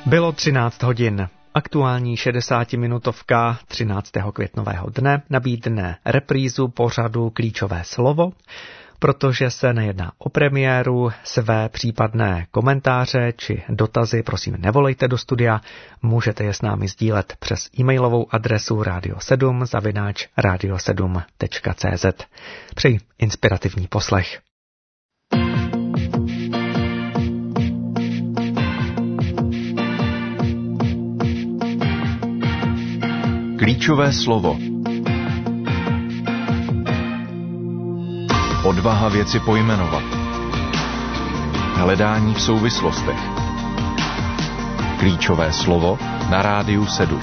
Bylo 13 hodin. Aktuální 60-minutovka 13. květnového dne nabídne reprízu pořadu Klíčové slovo. Protože se nejedná o premiéru, své případné komentáře či dotazy prosím nevolejte do studia, můžete je s námi sdílet přes e-mailovou adresu radio7@radio7.cz. Přeji inspirativní poslech. Klíčové slovo. Odvaha věci pojmenovat. Hledání v souvislostech. Klíčové slovo na Rádiu 7.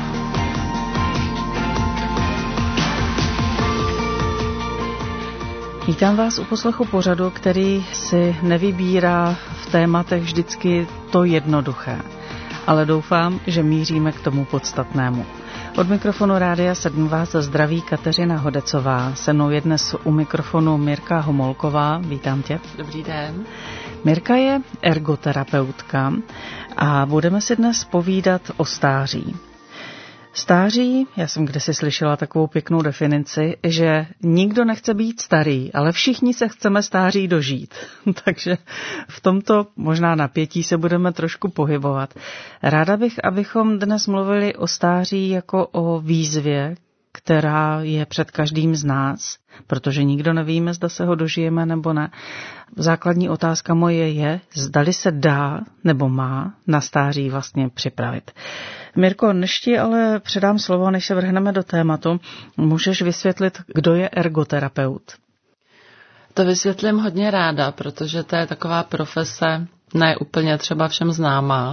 Vítám vás u poslechu pořadu, který si nevybírá v tématech vždycky to jednoduché, ale doufám, že míříme k tomu podstatnému. Od mikrofonu Rádia 7 vás zdraví Kateřina Hodecová. Se mnou je dnes u mikrofonu Mirka Homolková. Vítám tě. Dobrý den. Mirka je ergoterapeutka a budeme si dnes povídat o stáří. Stáří, já jsem kdysi slyšela takovou pěknou definici, že nikdo nechce být starý, ale všichni se chceme stáří dožít. Takže v tomto možná napětí se budeme trošku pohybovat. Ráda bych, abychom dnes mluvili o stáří jako o výzvě, která je před každým z nás, protože nikdo nevíme, zda se ho dožijeme nebo ne. Základní otázka moje je, zdali se dá nebo má na stáří vlastně připravit. Mirko, než ti ale předám slovo, než se vrhneme do tématu, můžeš vysvětlit, kdo je ergoterapeut? To vysvětlím hodně ráda, protože to je taková profese, ne úplně třeba všem známá.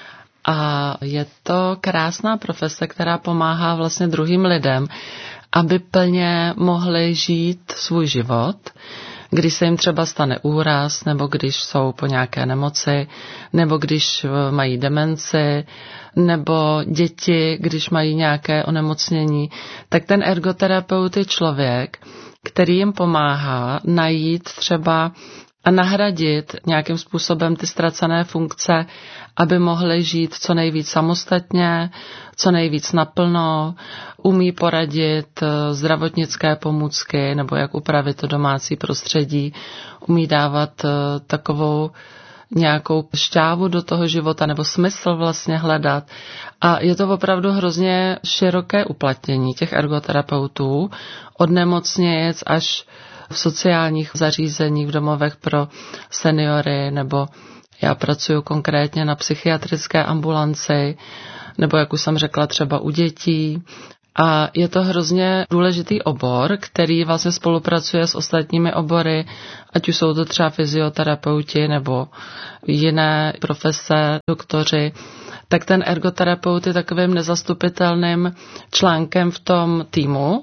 A je to krásná profese, která pomáhá vlastně druhým lidem, aby plně mohli žít svůj život, když se jim třeba stane úraz, nebo když jsou po nějaké nemoci, nebo když mají demenci, nebo děti, když mají nějaké onemocnění, tak ten ergoterapeut je člověk, který jim pomáhá najít třeba a nahradit nějakým způsobem ty ztracené funkce, aby mohli žít co nejvíc samostatně, co nejvíc naplno, umí poradit zdravotnické pomůcky nebo jak upravit to domácí prostředí, umí dávat takovou nějakou šťávu do toho života nebo smysl vlastně hledat. A je to opravdu hrozně široké uplatnění těch ergoterapeutů, od nemocnic až v sociálních zařízeních, v domovech pro seniory, nebo já pracuji konkrétně na psychiatrické ambulanci, nebo jak už jsem řekla, třeba u dětí. A je to hrozně důležitý obor, který vlastně spolupracuje s ostatními obory, ať už jsou to třeba fyzioterapeuti nebo jiné profese, doktoři. Tak ten ergoterapeut je takovým nezastupitelným článkem v tom týmu.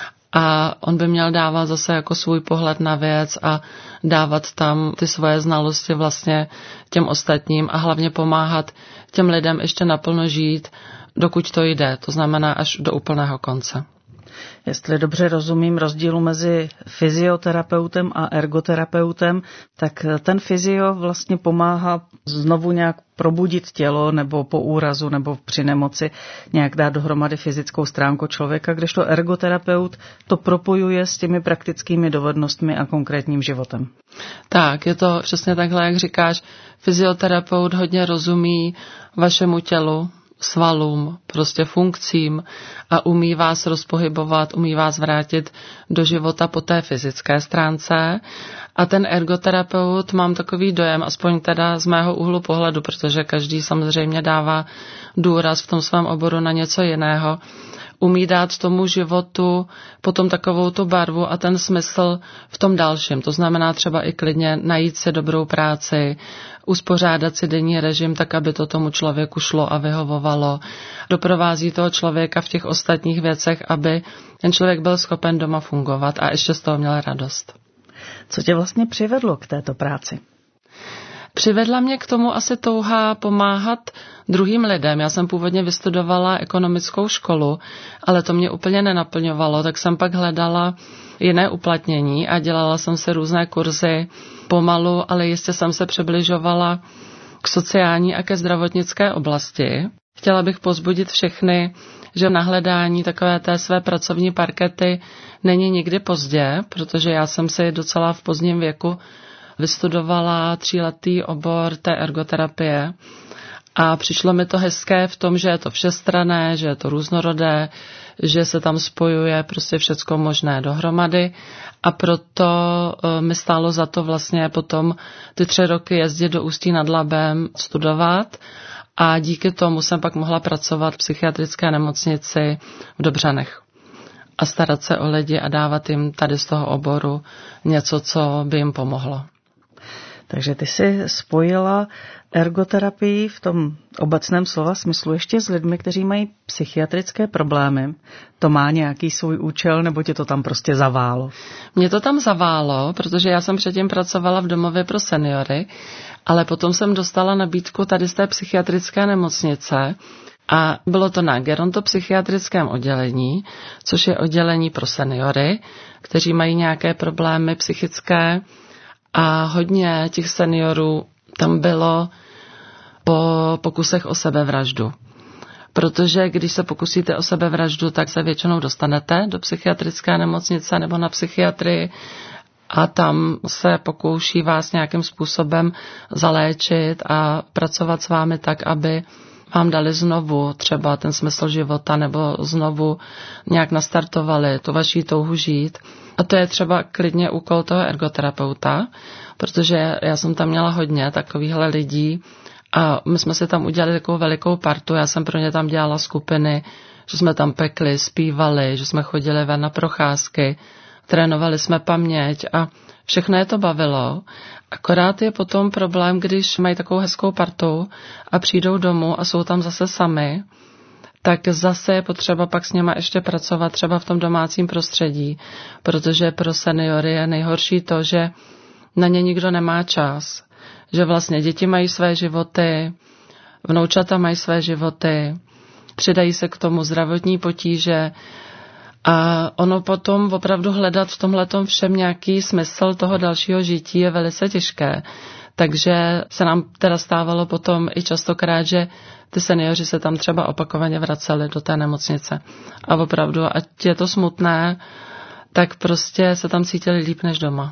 A on by měl dávat zase jako svůj pohled na věc a dávat tam ty svoje znalosti vlastně těm ostatním a hlavně pomáhat těm lidem ještě naplno žít, dokud to jde, to znamená až do úplného konce. Jestli dobře rozumím rozdílu mezi fyzioterapeutem a ergoterapeutem, tak ten fyzio vlastně pomáhá znovu nějak probudit tělo nebo po úrazu nebo při nemoci nějak dát dohromady fyzickou stránku člověka, kdežto ergoterapeut to propojuje s těmi praktickými dovednostmi a konkrétním životem. Tak, je to přesně takhle, jak říkáš, fyzioterapeut hodně rozumí vašemu tělu, svalům, prostě funkcím a umí vás rozpohybovat, umí vás vrátit do života po té fyzické stránce. A ten ergoterapeut, mám takový dojem, aspoň teda z mého úhlu pohledu, protože každý samozřejmě dává důraz v tom svém oboru na něco jiného, umí dát tomu životu potom takovou tu barvu a ten smysl v tom dalším. To znamená třeba i klidně najít si dobrou práci, uspořádat si denní režim tak, aby to tomu člověku šlo a vyhovovalo. Doprovází toho člověka v těch ostatních věcech, aby ten člověk byl schopen doma fungovat a ještě z toho měl radost. Co tě vlastně přivedlo k této práci? Přivedla mě k tomu asi touha pomáhat druhým lidem. Já jsem původně vystudovala ekonomickou školu, ale to mě úplně nenaplňovalo, tak jsem pak hledala jiné uplatnění a dělala jsem si různé kurzy. Pomalu, ale jistě jsem se přibližovala k sociální a ke zdravotnické oblasti. Chtěla bych povzbudit všechny, že na hledání takové té své pracovní parkety není nikdy pozdě, protože já jsem si docela v pozdním věku vystudovala 3letý obor té ergoterapie a přišlo mi to hezké v tom, že je to všestranné, že je to různorodé, že se tam spojuje prostě všecko možné dohromady a proto mi stálo za to vlastně potom ty 3 roky jezdit do Ústí nad Labem studovat a díky tomu jsem pak mohla pracovat v psychiatrické nemocnici v Dobřanech a starat se o lidi a dávat jim tady z toho oboru něco, co by jim pomohlo. Takže ty jsi spojila ergoterapii v tom obecném slova smyslu ještě s lidmi, kteří mají psychiatrické problémy. To má nějaký svůj účel, nebo tě to tam prostě zaválo? Mě to tam zaválo, protože já jsem předtím pracovala v domově pro seniory, ale potom jsem dostala nabídku tady z té psychiatrické nemocnice a bylo to na gerontopsychiatrickém oddělení, což je oddělení pro seniory, kteří mají nějaké problémy psychické a hodně těch seniorů tam bylo po pokusech o sebevraždu. Protože když se pokusíte o sebevraždu, tak se většinou dostanete do psychiatrické nemocnice nebo na psychiatrii a tam se pokouší vás nějakým způsobem zaléčit a pracovat s vámi tak, aby vám dali znovu třeba ten smysl života nebo znovu nějak nastartovali tu vaši touhu žít. A to je třeba klidně úkol toho ergoterapeuta, protože já jsem tam měla hodně takovýchhle lidí a my jsme si tam udělali takovou velikou partu. Já jsem pro ně tam dělala skupiny, že jsme tam pekli, zpívali, že jsme chodili ven na procházky, trénovali jsme paměť a všechno je to bavilo. Akorát je potom problém, když mají takovou hezkou partu a přijdou domů a jsou tam zase sami, tak zase je potřeba pak s něma ještě pracovat třeba v tom domácím prostředí, protože pro seniory je nejhorší to, že na ně nikdo nemá čas, že vlastně děti mají své životy, vnoučata mají své životy, přidají se k tomu zdravotní potíže a ono potom opravdu hledat v tomhletom všem nějaký smysl toho dalšího žití je velice těžké. Takže se nám teda stávalo potom i častokrát, že ty seniori se tam třeba opakovaně vraceli do té nemocnice. A opravdu, ať je to smutné, tak prostě se tam cítili líp než doma.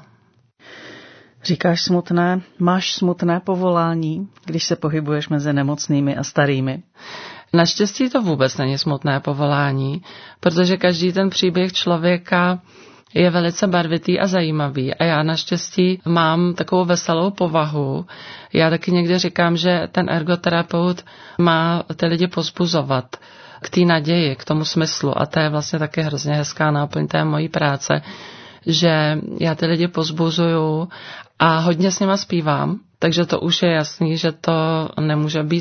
Říkáš smutné, máš smutné povolání, když se pohybuješ mezi nemocnými a starými? Naštěstí to vůbec není smutné povolání, protože každý ten příběh člověka je velice barvitý a zajímavý a já naštěstí mám takovou veselou povahu. Já taky někdy říkám, že ten ergoterapeut má ty lidi povzbuzovat k té naději, k tomu smyslu a to je vlastně taky hrozně hezká náplň té mojí práce, že já ty lidi povzbuzuju a hodně s nima zpívám, takže to už je jasný, že to nemůže být